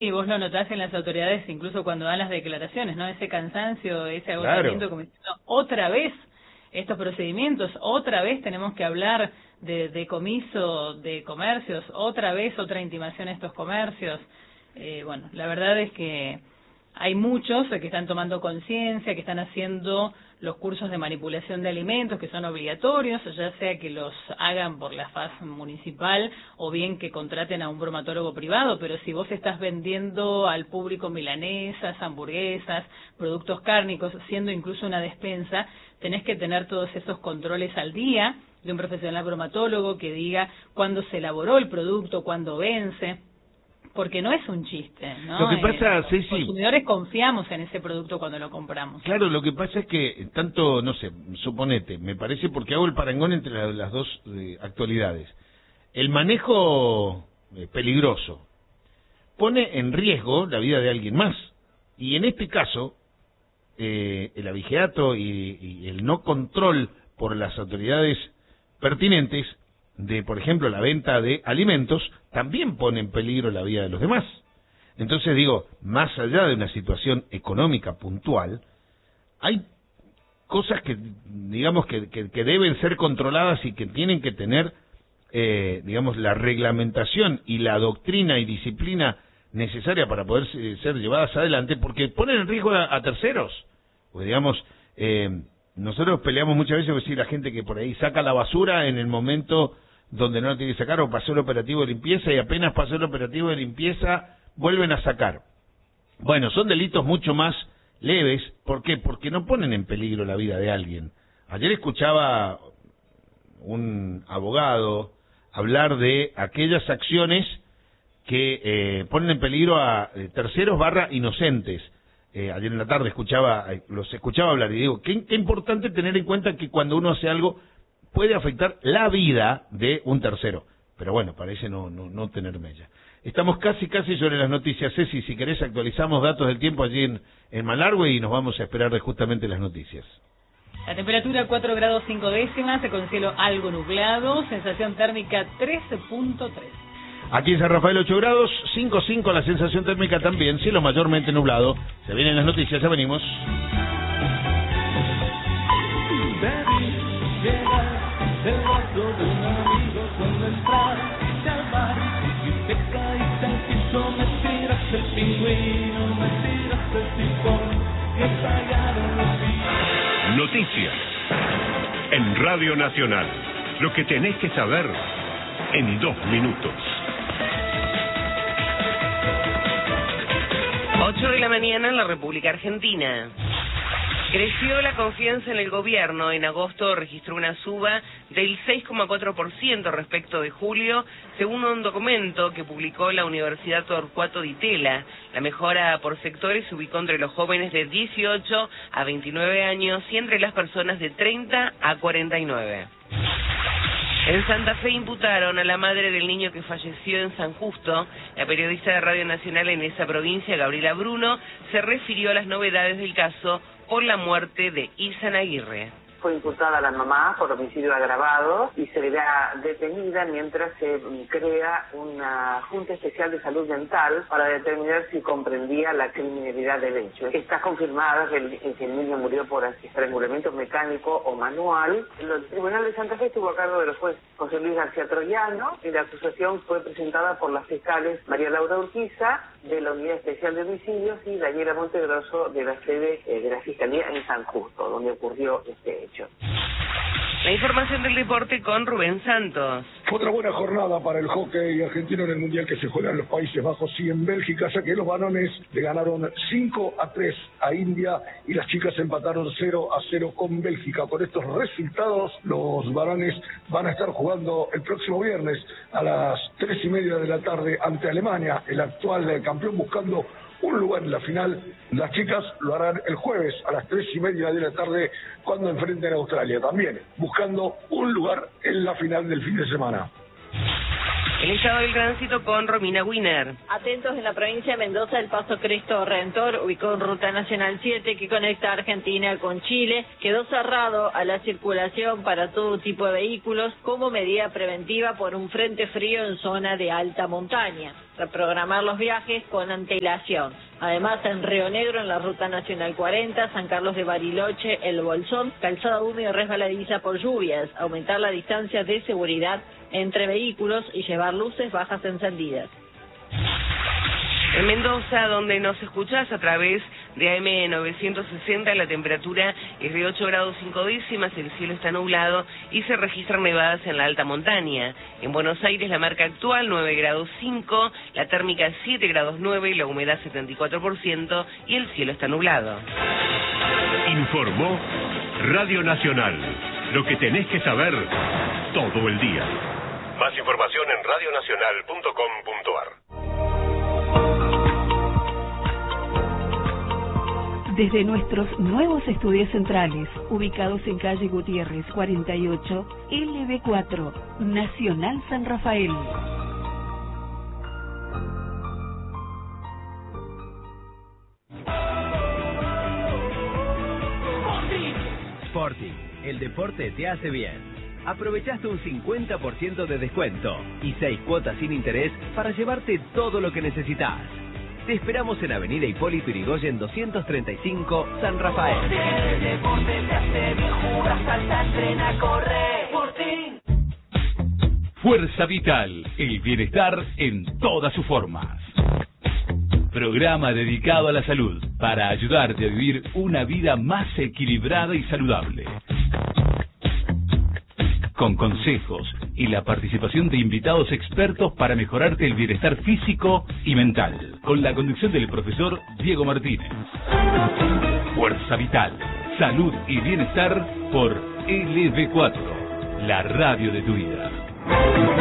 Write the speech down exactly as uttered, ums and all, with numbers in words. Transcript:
Y vos lo notás en las autoridades, incluso cuando dan las declaraciones, ¿no? Ese cansancio, ese agotamiento, Claro. como diciendo, otra vez estos procedimientos, otra vez tenemos que hablar de decomiso de comercios, otra vez otra intimación a estos comercios. Eh, bueno, la verdad es que hay muchos que están tomando conciencia, que están haciendo los cursos de manipulación de alimentos que son obligatorios, ya sea que los hagan por la faz municipal o bien que contraten a un bromatólogo privado, pero si vos estás vendiendo al público milanesas, hamburguesas, productos cárnicos, siendo incluso una despensa, tenés que tener todos esos controles al día de un profesional bromatólogo que diga cuándo se elaboró el producto, cuándo vence. Porque no es un chiste, ¿no? Lo que pasa, eh, sí, los sí. consumidores confiamos en ese producto cuando lo compramos. Claro, lo que pasa es que tanto, no sé, suponete, me parece, porque hago el parangón entre la, las dos eh, actualidades. El manejo eh, peligroso pone en riesgo la vida de alguien más. Y en este caso, eh, el abigeato y, y el no control por las autoridades pertinentes de, por ejemplo, la venta de alimentos, también pone en peligro la vida de los demás. Entonces digo, más allá de una situación económica puntual, hay cosas que, digamos, que, que, que deben ser controladas y que tienen que tener, eh, digamos, la reglamentación y la doctrina y disciplina necesaria para poder ser llevadas adelante, porque ponen en riesgo a, a terceros. Pues digamos, eh, nosotros peleamos muchas veces con decir la gente que por ahí saca la basura en el momento donde no la tiene que sacar, o pasó el operativo de limpieza y apenas pasó el operativo de limpieza vuelven a sacar. Bueno, son delitos mucho más leves. ¿Por qué? Porque no ponen en peligro la vida de alguien. Ayer escuchaba un abogado hablar de aquellas acciones que eh, ponen en peligro a eh, terceros barra inocentes. Eh, ayer en la tarde escuchaba, los escuchaba hablar y digo, qué, qué importante tener en cuenta que cuando uno hace algo puede afectar la vida de un tercero. Pero bueno, parece no, no, no tener mella. Estamos casi, casi sobre las noticias. Ceci, si querés actualizamos datos del tiempo allí en, en Malargüe y nos vamos a esperar de justamente las noticias. La temperatura cuatro grados cinco décimas, con cielo algo nublado, sensación térmica trece punto tres. Aquí en San Rafael ocho grados, cinco punto cinco la sensación térmica también, cielo mayormente nublado. Se vienen las noticias, ya venimos. Del brazo de un amigo cuando entraste al bar y te caíste al piso, me tiras el pingüino, me tiras el sifón que fallaron los días. Noticias en Radio Nacional, lo que tenés que saber en dos minutos. ocho de la mañana en la República Argentina. Creció la confianza en el gobierno. En agosto registró una suba del seis coma cuatro por ciento respecto de julio, según un documento que publicó la Universidad Torcuato Di Tella. La mejora por sectores se ubicó entre los jóvenes de dieciocho a veintinueve años y entre las personas de treinta a cuarenta y nueve. En Santa Fe imputaron a la madre del niño que falleció en San Justo. La periodista de Radio Nacional en esa provincia, Gabriela Bruno, se refirió a las novedades del caso por la muerte de Isan Aguirre. Fue imputada la mamá por homicidio agravado y se verá detenida mientras se crea una Junta Especial de Salud Mental para determinar si comprendía la criminalidad del hecho. Está confirmada que el, que el niño murió por estrangulamiento mecánico o manual. El Tribunal de Santa Fe estuvo a cargo de los jueces José Luis García Troyano y la acusación fue presentada por las fiscales María Laura Urquiza de la Unidad Especial de Homicidios y Daniela Montegroso de la sede eh, de la Fiscalía en San Justo, donde ocurrió este hecho. La información del deporte con Rubén Santos. Otra buena jornada para el hockey argentino en el Mundial que se juega en los Países Bajos y en Bélgica, ya que los varones le ganaron cinco a tres a India y las chicas empataron cero a cero con Bélgica. Con estos resultados, los varones van a estar jugando el próximo viernes a las tres y media de la tarde ante Alemania, el actual campeón, buscando un lugar en la final. Las chicas lo harán el jueves a las tres y media de la tarde cuando enfrenten a Australia, también buscando un lugar en la final del fin de semana. El estado del tránsito con Romina Wiener. Atentos, en la provincia de Mendoza, el Paso Cristo Redentor, ubicado en Ruta Nacional siete, que conecta Argentina con Chile, quedó cerrado a la circulación para todo tipo de vehículos como medida preventiva por un frente frío en zona de alta montaña. reprogramar los viajes con antelación. Además, en Río Negro, en la Ruta Nacional cuarenta, San Carlos de Bariloche, El Bolsón, calzada húmeda y resbaladiza por lluvias, aumentar la distancia de seguridad entre vehículos y llevar luces bajas encendidas. En Mendoza, donde nos escuchás a través de A M novecientos sesenta, la temperatura es de ocho grados cinco décimas, el cielo está nublado y se registran nevadas en la alta montaña. En Buenos Aires, la marca actual nueve grados cinco, la térmica siete grados nueve y la humedad setenta y cuatro por ciento y el cielo está nublado. Informó Radio Nacional. Lo que tenés que saber todo el día. Más información en radio nacional punto com punto a r. Desde nuestros nuevos estudios centrales, ubicados en calle Gutiérrez cuarenta y ocho, L B cuatro, Nacional San Rafael. Sporting, el deporte te hace bien. Aprovechaste un cincuenta por ciento de descuento y seis cuotas sin interés para llevarte todo lo que necesitas. Te esperamos en Avenida Hipólito Yrigoyen doscientos treinta y cinco, San Rafael. El deporte te hace bien, jugar, saltar, entrenar, correr. Fuerza Vital, el bienestar en todas sus formas. Programa dedicado a la salud para ayudarte a vivir una vida más equilibrada y saludable. Con consejos y la participación de invitados expertos para mejorarte el bienestar físico y mental. Con la conducción del profesor Diego Martínez. Fuerza Vital, salud y bienestar por L B cuatro, la radio de tu vida.